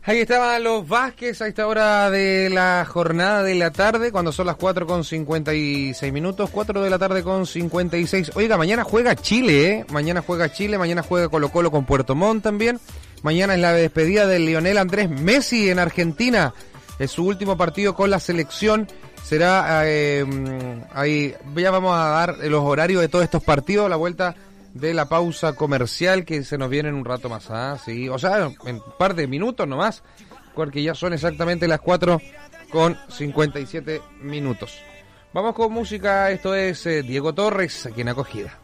Ahí estaban los Vázquez a esta hora de la jornada de la tarde, cuando son las 4:56, 4 de la tarde con 56. Oiga, mañana juega Chile, ¿eh? Mañana juega Chile, mañana juega Colo-Colo con Puerto Montt también. Mañana es la despedida de Lionel Andrés Messi en Argentina. Es su último partido con la selección. Será, ahí ya vamos a dar los horarios de todos estos partidos a la vuelta de la pausa comercial que se nos viene en un rato más, sí, o sea, en un par de minutos nomás, porque ya son exactamente las 4:57. Vamos con música, esto es Diego Torres, aquí en Acogida.